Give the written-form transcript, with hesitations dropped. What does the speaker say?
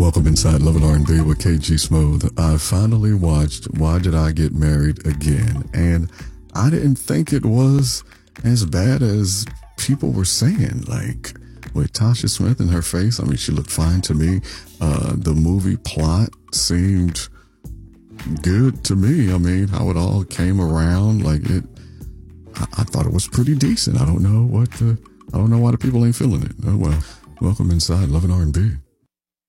Welcome inside Love and R&B with KG Smooth. I finally watched Why Did I Get Married Again? And I didn't think it was as bad as people were saying. Like, with Tasha Smith in her face, I mean, she looked fine to me. The movie plot seemed good to me. I mean, how it all came around, I thought it was pretty decent. I don't know why the people ain't feeling it. Oh well. Welcome inside Love and R&B.